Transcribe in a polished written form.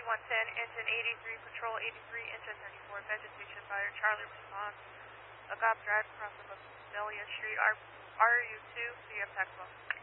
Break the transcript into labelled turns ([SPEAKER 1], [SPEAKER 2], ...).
[SPEAKER 1] 3110, engine 83, patrol 83, engine 34, vegetation fire, Charlie response. Agop Drive across of Amelia Street, RU2, CF Taxwell.